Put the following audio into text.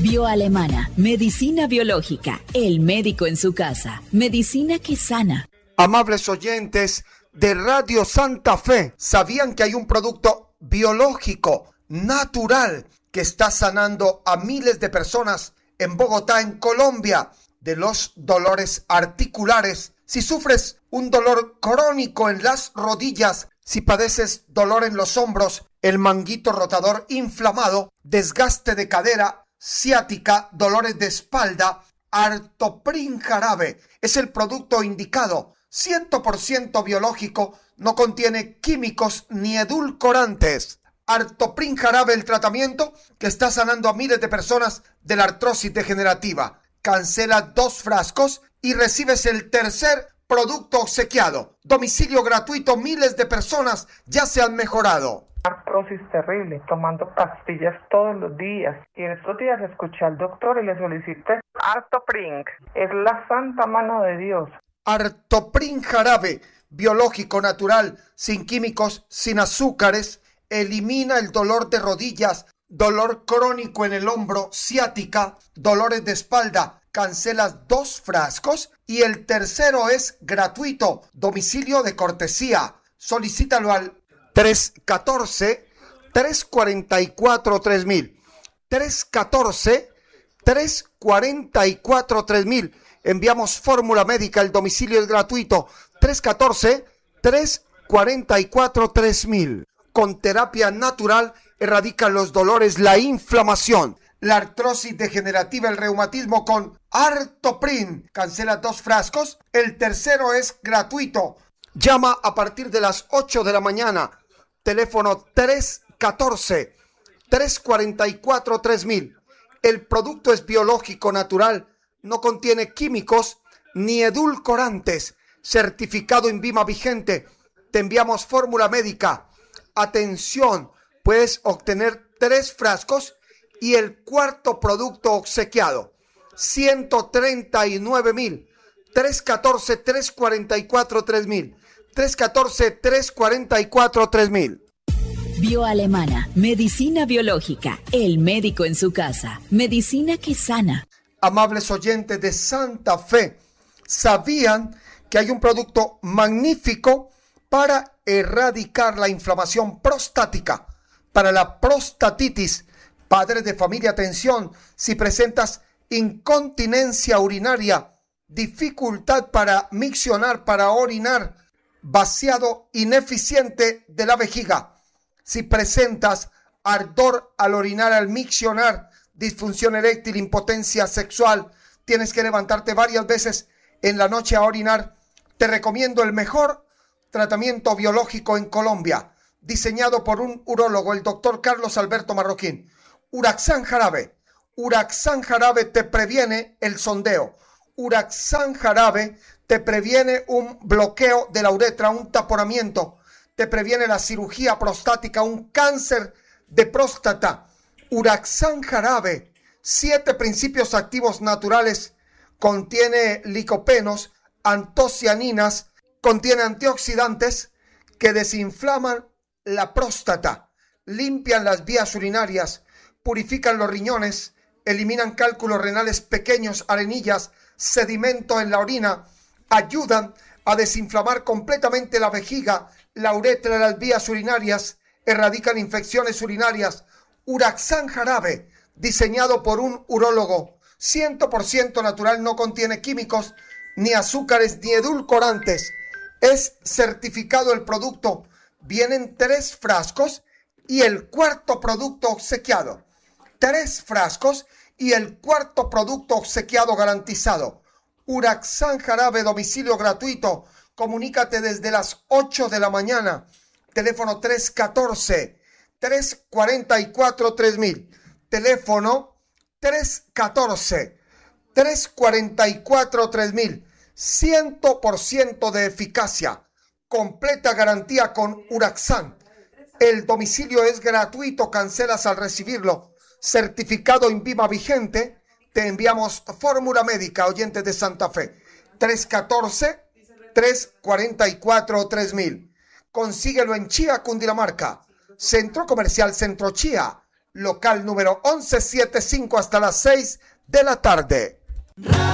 Bioalemana, medicina biológica, el médico en su casa, medicina que sana. Amables oyentes de Radio Santa Fe, ¿sabían que hay un producto biológico, natural, que está sanando a miles de personas en Bogotá, en Colombia, de los dolores articulares? Si sufres un dolor crónico en las rodillas, si padeces dolor en los hombros, el manguito rotador inflamado, desgaste de cadera, ciática, dolores de espalda, Artoprin Jarabe es el producto indicado, 100% biológico, no contiene químicos ni edulcorantes. Artoprin Jarabe, el tratamiento que está sanando a miles de personas de la artrosis degenerativa. Cancela 2 frascos y recibes el tercer producto obsequiado. Domicilio gratuito, miles de personas ya se han mejorado. Artrosis terrible, tomando pastillas todos los días. Y en estos días escuché al doctor y le solicité Artoprin. Es la santa mano de Dios. Artoprin Jarabe, biológico, natural, sin químicos, sin azúcares, elimina el dolor de rodillas, dolor crónico en el hombro, ciática, dolores de espalda. Cancelas 2 frascos y el tercero es gratuito. Domicilio de cortesía. Solicítalo al 314-344-3000. 314-344-3000. Enviamos fórmula médica, el domicilio es gratuito. 314-344-3000. Con terapia natural erradican los dolores, la inflamación, la artrosis degenerativa, el reumatismo con Artoprin. Cancela 2 frascos. El tercero es gratuito. Llama a partir de las 8 de la mañana. Teléfono 314-344-3000. El producto es biológico, natural, no contiene químicos ni edulcorantes. Certificado INVIMA vigente. Te enviamos fórmula médica. Atención, puedes obtener 3 frascos y el cuarto producto obsequiado. 139,000. 314-344-3000. 314-344-3000. Bioalemana, medicina biológica, el médico en su casa, medicina que sana. Amables oyentes de Santa Fe, ¿sabían que hay un producto magnífico para erradicar la inflamación prostática? Para la prostatitis, padres de familia, atención, si presentas incontinencia urinaria, dificultad para miccionar, para orinar, vaciado ineficiente de la vejiga, si presentas ardor al orinar, al miccionar, disfunción eréctil, impotencia sexual, tienes que levantarte varias veces en la noche a orinar, te recomiendo el mejor tratamiento biológico en Colombia, diseñado por un urólogo, el doctor Carlos Alberto Marroquín. Uraxan Jarabe. Uraxan Jarabe te previene el sondeo. Uraxan Jarabe te previene un bloqueo de la uretra, un taponamiento, te previene la cirugía prostática, un cáncer de próstata. Uraxan Jarabe, 7 principios activos naturales, contiene licopenos, antocianinas, contiene antioxidantes que desinflaman la próstata, limpian las vías urinarias, purifican los riñones, eliminan cálculos renales pequeños, arenillas, sedimento en la orina, ayudan a desinflamar completamente la vejiga, la uretra, las vías urinarias, erradican infecciones urinarias. Uraxan Jarabe, diseñado por un urólogo, 100% natural, no contiene químicos, ni azúcares, ni edulcorantes. Es certificado el producto. Vienen 3 frascos y el cuarto producto obsequiado. 3 frascos y el cuarto producto obsequiado garantizado. Uraxan Jarabe, domicilio gratuito. Comunícate desde las 8 de la mañana. Teléfono 314-344-3000. Teléfono 314-344-3000. 100% de eficacia. Completa garantía con Uraxan. El domicilio es gratuito, cancelas al recibirlo. Certificado INVIMA vigente. Te enviamos fórmula médica, oyentes de Santa Fe. 314-344-3000. Consíguelo en Chía, Cundinamarca. Centro Comercial Centro Chía. local número 1175 hasta las 6 de la tarde.